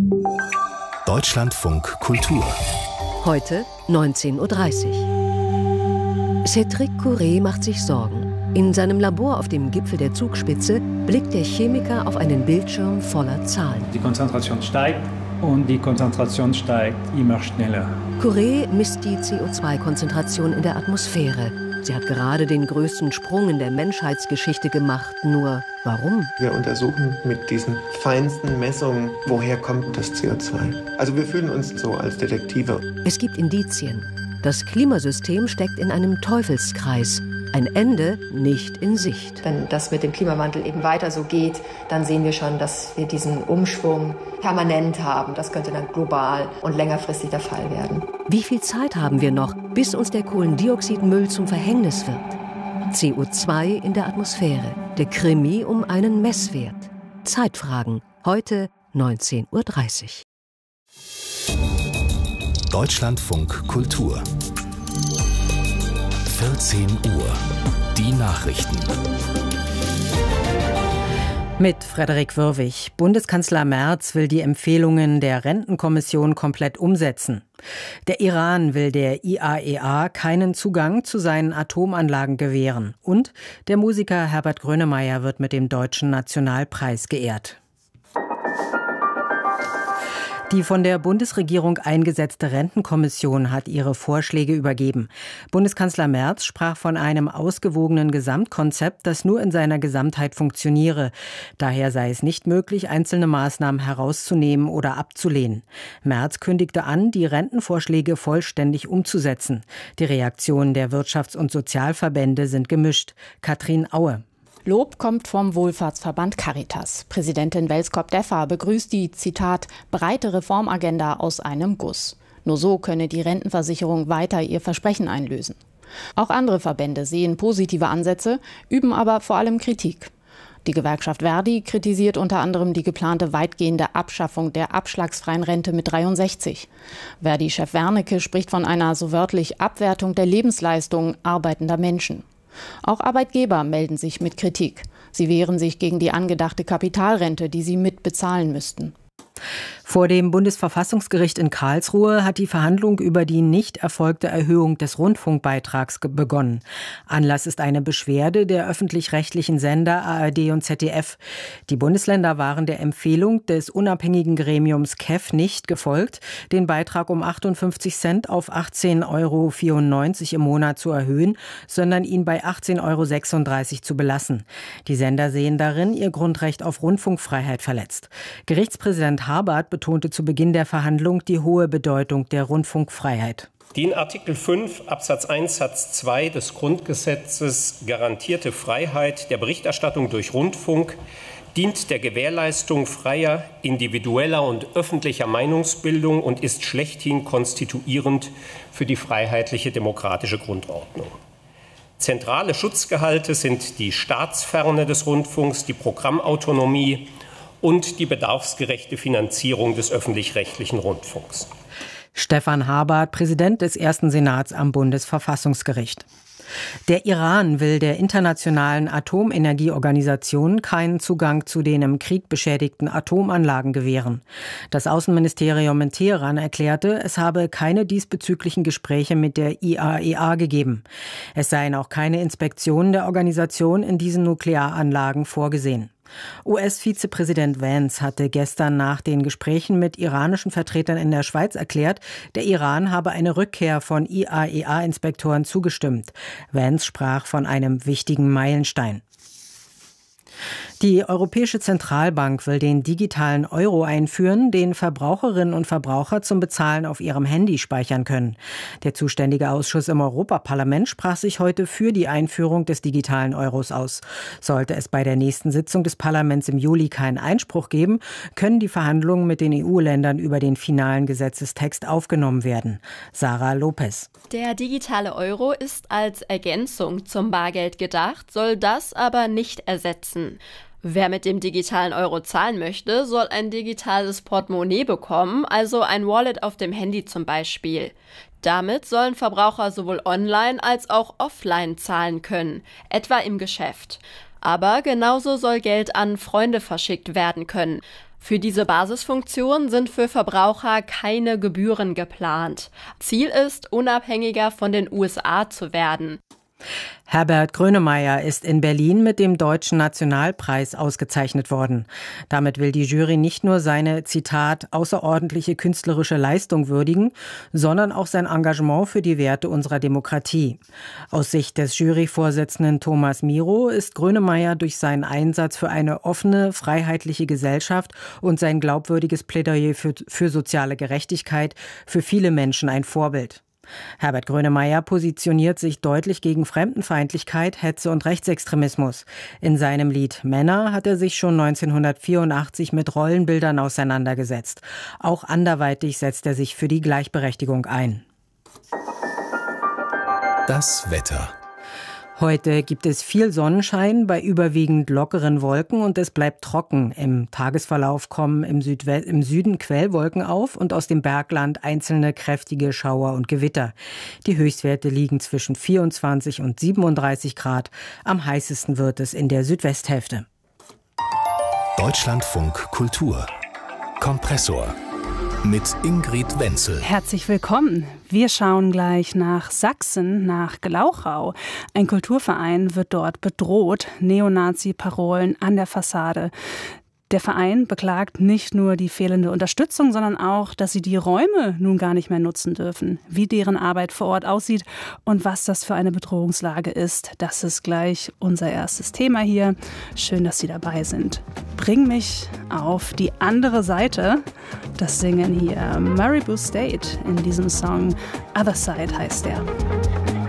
Deutschlandfunk Kultur. Heute 19:30 Uhr. Cédric Courret macht sich Sorgen. In seinem Labor auf dem Gipfel der Zugspitze blickt der Chemiker auf einen Bildschirm voller Zahlen. Die Konzentration steigt und die Konzentration steigt immer schneller. Courret misst die CO2-Konzentration in der Atmosphäre. Sie hat gerade den größten Sprung in der Menschheitsgeschichte gemacht. Nur warum? Wir untersuchen mit diesen feinsten Messungen, woher kommt das CO2. Also wir fühlen uns so als Detektive. Es gibt Indizien. Das Klimasystem steckt in einem Teufelskreis. Ein Ende nicht in Sicht. Wenn das mit dem Klimawandel eben weiter so geht, dann sehen wir schon, dass wir diesen Umschwung permanent haben. Das könnte dann global und längerfristig der Fall werden. Wie viel Zeit haben wir noch, bis uns der Kohlendioxidmüll zum Verhängnis wird? CO2 in der Atmosphäre. Der Krimi um einen Messwert. Zeitfragen. Heute 19:30 Uhr. Deutschlandfunk Kultur. 14 Uhr. Die Nachrichten. Mit Frederik Wirwig. Bundeskanzler Merz will die Empfehlungen der Rentenkommission komplett umsetzen. Der Iran will der IAEA keinen Zugang zu seinen Atomanlagen gewähren. Und der Musiker Herbert Grönemeyer wird mit dem Deutschen Nationalpreis geehrt. Die von der Bundesregierung eingesetzte Rentenkommission hat ihre Vorschläge übergeben. Bundeskanzler Merz sprach von einem ausgewogenen Gesamtkonzept, das nur in seiner Gesamtheit funktioniere. Daher sei es nicht möglich, einzelne Maßnahmen herauszunehmen oder abzulehnen. Merz kündigte an, die Rentenvorschläge vollständig umzusetzen. Die Reaktionen der Wirtschafts- und Sozialverbände sind gemischt. Katrin Aue. Lob kommt vom Wohlfahrtsverband Caritas. Präsidentin Welskop-Deffer begrüßt die, Zitat, breite Reformagenda aus einem Guss. Nur so könne die Rentenversicherung weiter ihr Versprechen einlösen. Auch andere Verbände sehen positive Ansätze, üben aber vor allem Kritik. Die Gewerkschaft Verdi kritisiert unter anderem die geplante weitgehende Abschaffung der abschlagsfreien Rente mit 63. Verdi-Chef Wernicke spricht von einer so wörtlich Abwertung der Lebensleistung arbeitender Menschen. Auch Arbeitgeber melden sich mit Kritik. Sie wehren sich gegen die angedachte Kapitalrente, die sie mitbezahlen müssten. Vor dem Bundesverfassungsgericht in Karlsruhe hat die Verhandlung über die nicht erfolgte Erhöhung des Rundfunkbeitrags begonnen. Anlass ist eine Beschwerde der öffentlich-rechtlichen Sender ARD und ZDF. Die Bundesländer waren der Empfehlung des unabhängigen Gremiums KEF nicht gefolgt, den Beitrag um 58 Cent auf 18,94 € im Monat zu erhöhen, sondern ihn bei 18,36 € zu belassen. Die Sender sehen darin ihr Grundrecht auf Rundfunkfreiheit verletzt. Gerichtspräsident Habart betonte zu Beginn der Verhandlung die hohe Bedeutung der Rundfunkfreiheit. Die in Artikel 5 Absatz 1 Satz 2 des Grundgesetzes garantierte Freiheit der Berichterstattung durch Rundfunk dient der Gewährleistung freier, individueller und öffentlicher Meinungsbildung und ist schlechthin konstituierend für die freiheitliche demokratische Grundordnung. Zentrale Schutzgehalte sind die Staatsferne des Rundfunks, die Programmautonomie und die bedarfsgerechte Finanzierung des öffentlich-rechtlichen Rundfunks. Stefan Habart, Präsident des ersten Senats am Bundesverfassungsgericht. Der Iran will der internationalen Atomenergieorganisation keinen Zugang zu den im Krieg beschädigten Atomanlagen gewähren. Das Außenministerium in Teheran erklärte, es habe keine diesbezüglichen Gespräche mit der IAEA gegeben. Es seien auch keine Inspektionen der Organisation in diesen Nuklearanlagen vorgesehen. US-Vizepräsident Vance hatte gestern nach den Gesprächen mit iranischen Vertretern in der Schweiz erklärt, der Iran habe eine Rückkehr von IAEA-Inspektoren zugestimmt. Vance sprach von einem wichtigen Meilenstein. Die Europäische Zentralbank will den digitalen Euro einführen, den Verbraucherinnen und Verbraucher zum Bezahlen auf ihrem Handy speichern können. Der zuständige Ausschuss im Europaparlament sprach sich heute für die Einführung des digitalen Euros aus. Sollte es bei der nächsten Sitzung des Parlaments im Juli keinen Einspruch geben, können die Verhandlungen mit den EU-Ländern über den finalen Gesetzestext aufgenommen werden. Sarah Lopez. Der digitale Euro ist als Ergänzung zum Bargeld gedacht, soll das aber nicht ersetzen. Wer mit dem digitalen Euro zahlen möchte, soll ein digitales Portemonnaie bekommen, also ein Wallet auf dem Handy zum Beispiel. Damit sollen Verbraucher sowohl online als auch offline zahlen können, etwa im Geschäft. Aber genauso soll Geld an Freunde verschickt werden können. Für diese Basisfunktion sind für Verbraucher keine Gebühren geplant. Ziel ist, unabhängiger von den USA zu werden. Herbert Grönemeyer ist in Berlin mit dem Deutschen Nationalpreis ausgezeichnet worden. Damit will die Jury nicht nur seine, Zitat, außerordentliche künstlerische Leistung würdigen, sondern auch sein Engagement für die Werte unserer Demokratie. Aus Sicht des Juryvorsitzenden Thomas Miro ist Grönemeyer durch seinen Einsatz für eine offene, freiheitliche Gesellschaft und sein glaubwürdiges Plädoyer für soziale Gerechtigkeit für viele Menschen ein Vorbild. Herbert Grönemeyer positioniert sich deutlich gegen Fremdenfeindlichkeit, Hetze und Rechtsextremismus. In seinem Lied Männer hat er sich schon 1984 mit Rollenbildern auseinandergesetzt. Auch anderweitig setzt er sich für die Gleichberechtigung ein. Das Wetter. Heute gibt es viel Sonnenschein bei überwiegend lockeren Wolken und es bleibt trocken. Im Tagesverlauf kommen im Süden Quellwolken auf und aus dem Bergland einzelne kräftige Schauer und Gewitter. Die Höchstwerte liegen zwischen 24 und 37 Grad. Am heißesten wird es in der Südwesthälfte. Deutschlandfunk Kultur. Kompressor. Mit Ingrid Wenzel. Herzlich willkommen. Wir schauen gleich nach Sachsen, nach Glauchau. Ein Kulturverein wird dort bedroht. Neonazi-Parolen an der Fassade. Der Verein beklagt nicht nur die fehlende Unterstützung, sondern auch, dass sie die Räume nun gar nicht mehr nutzen dürfen. Wie deren Arbeit vor Ort aussieht und was das für eine Bedrohungslage ist, das ist gleich unser erstes Thema hier. Schön, dass Sie dabei sind. Bring mich auf die andere Seite. Das singen hier Maribou State in diesem Song. Other Side heißt der.